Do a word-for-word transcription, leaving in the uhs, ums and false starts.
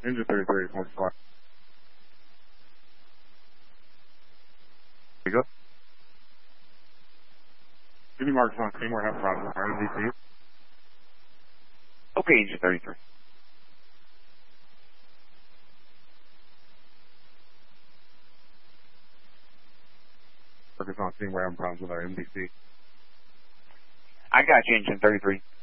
Engine thirty-three, four squad. There you go. Give me marks on scene. We're having problems with our M D C. Okay, Engine thirty-three. Marcus on scene. We're having problems with our M D C. I got you, Engine thirty-three.